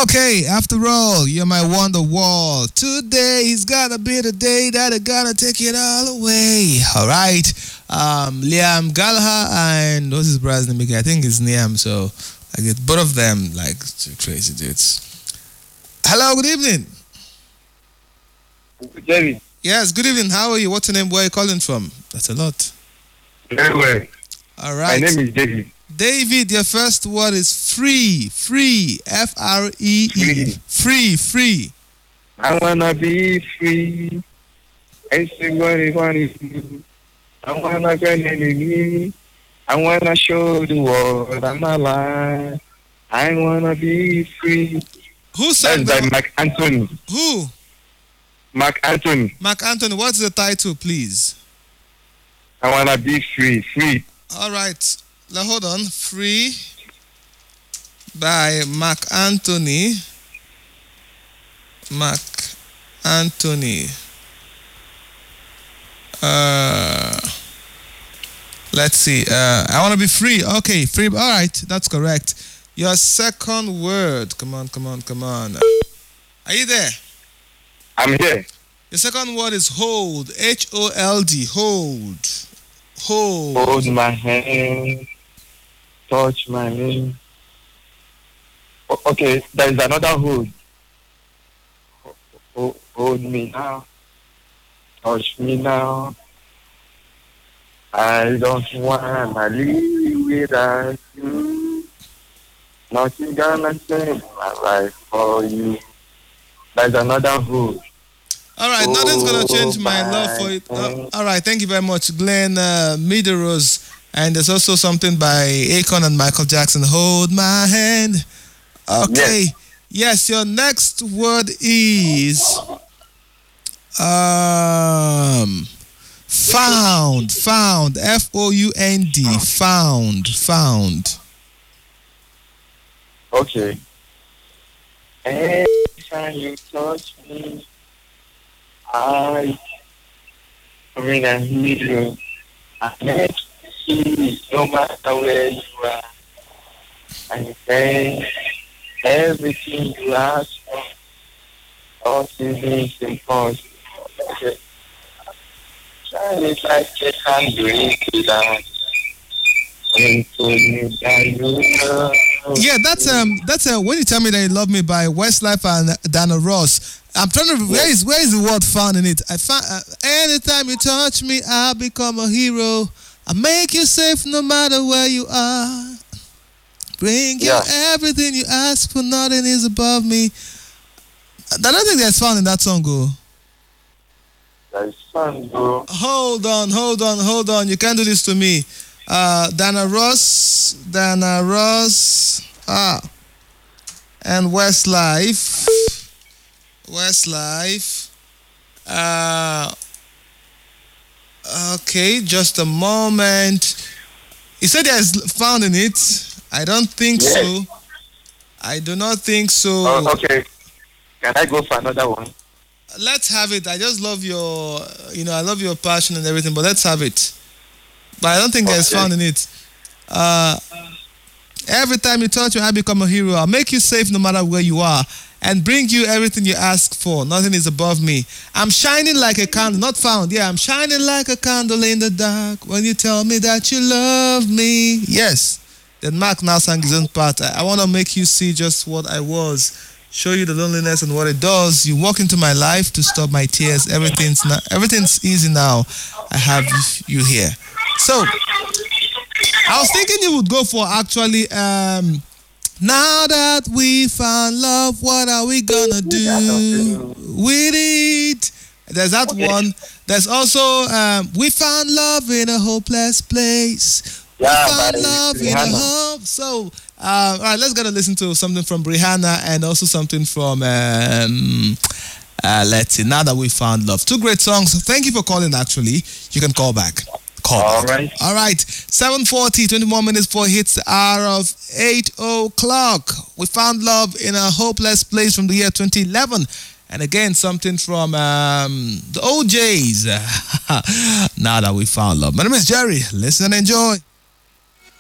Okay, after all, you're my wonder wall. Today is gonna be the day that I'm gonna take it all away. All right. Liam Gallagher and what's his brother's name again? I think it's Liam. So I get both of them like two crazy dudes. Hello, good evening. Jerry. Yes, good evening. How are you? What's your name? Where are you calling from? That's a lot. Very well. All right. My name is David. David, your first word is free. Free. Free. Free. I wanna be free. Everybody want to. I wanna get in. I wanna show the world I'm alive. I wanna be free. Who sang That's by that? Mark Anthony. Who? Mark Anthony. Mark Anthony, what's the title, please? I wanna be free. Free. All right. Now hold on. Free by Mark Anthony. Mark Anthony. Let's see. I want to be free. Okay, free. All right, that's correct. Your second word. Come on. Are you there? I'm here. The second word is hold. H-O-L-D. Hold. Hold my hand. Touch my hand. Okay, there is another hold. Hold me now. Touch me now. I don't wanna live without you. Nothing gonna change my life for you. There's another hold. All right, nothing's gonna change my love for it. All right, thank you very much, Glenn Medeiros. And there's also something by Akon and Michael Jackson. Hold my hand. Okay. Yes, your next word is found. F-O-U-N-D. Found. Okay. Every time you touch me, I hear you. I make you no matter where you are. I say everything you ask for, all things impossible. Okay. Shine it like a candle into that. Yeah, that's when you tell me that you love me by Westlife and Dana Ross. I'm trying to where is the word found in it? I found anytime you touch me, I'll become a hero. I make you safe no matter where you are. Bring you everything you ask for, nothing is above me. I don't think that's found in that song, go. That's fun, bro. Hold on. You can't do this to me. Dana Ross, and Westlife. Okay, just a moment. You said there's found in it. I don't think so. I do not think so. Okay. Can I go for another one? Let's have it. I just love your, I love your passion and everything, but let's have it. But I don't think there's found in it. Every time you touch me, I become a hero. I'll make you safe no matter where you are and bring you everything you ask for. Nothing is above me. I'm shining like a candle. Not found. Yeah, I'm shining like a candle in the dark when you tell me that you love me. Yes. Then Mark now sang his own part. I want to make you see just what I was. Show you the loneliness and what it does. You walk into my life to stop my tears. Everything's easy now. I have you here. So, I was thinking you would go for actually, now that we found love, what are we gonna do with it? There's that one. There's also, we found love in a hopeless place. We found love in a home. So, all right, let's go to listen to something from Rihanna and also something from, let's see, Now That We Found Love. Two great songs. Thank you for calling, actually. You can call back. All right. 7:40, 21 minutes before hits the hour of 8 o'clock. We found love in a hopeless place from the year 2011. And again, something from the OJs. Now That We Found Love. My name is Jerry. Listen and enjoy.